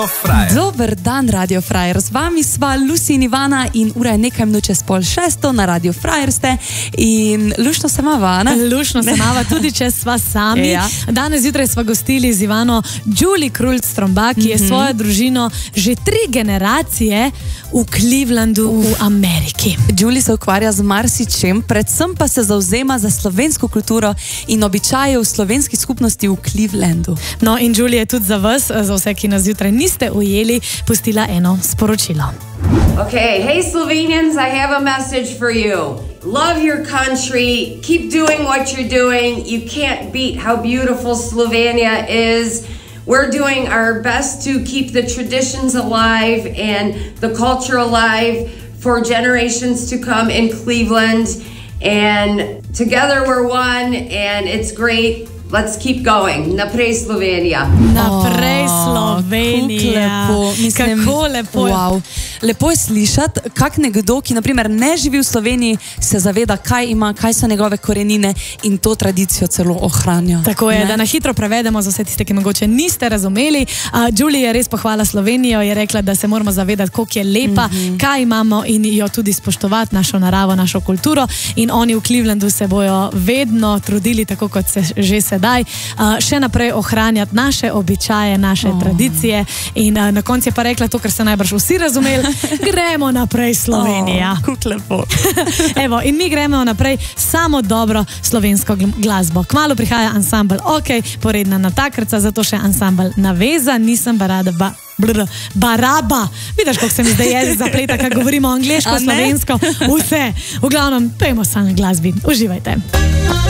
Dober dan, Radio Frajer. Z vami sva Lucy in Ivana in ura je nekaj minut čez 5:30, na Radio Frajer ste in lušno se mava, ne? Lušno se mava, tudi če sva sami. Ja. Danes zjutraj sva gostili z Ivano Julie Krulj-Stromba, ki je svojo družino že 3 generacije v Clevelandu v Ameriki. Julie se ukvarja z marsičem, predvsem pa se zauzema za slovensko kulturo in običaje v slovenski skupnosti v Clevelandu. No in Julie je tudi za vas, za vse, ki nas zjutraj niste ujeli, pustila eno sporočilo. Okay, hey Slovenians, I have a message for you. Love your country, keep doing what you're doing. You can't beat how beautiful Slovenia is. We're doing our best to keep the traditions alive and the culture alive for generations to come in Cleveland. And together we're one and it's great. Let's keep going. Naprej Slovenija. Naprej Slovenija. Kako lepo. Wow. Lepo je slišati, kak nekdo, ki naprimer ne živi v Sloveniji, se zaveda, kaj ima, kaj so njegove korenine in to tradicijo celo ohranja. Tako je, ne? Da na hitro prevedemo za vse tiste, ki mogoče niste razumeli. Julie je res pohvala Slovenijo, je rekla, da se moramo zavedati, koliko je lepa, kaj imamo in jo tudi spoštovati, našo naravo, našo kulturo. In oni v Clevelandu se bojo vedno trudili, tako kot se že sedaj, še naprej ohranjati naše običaje, naše tradicije. In na koncu je pa rekla to, kar se najbrž vsi razumeli, gremo naprej Slovenija. Kako lepo. Evo, in mi gremo naprej samo dobro slovensko glasbo. Kmalu prihaja ansambel OK, poredna natakarca, zato še ansambel Naveza, nisem Baraba. Vidiš, kako se mi zdaj jezik zapleta, kad govorimo angleško, slovensko, vse. V glavnem, pejmo samo glasbi. Uživajte.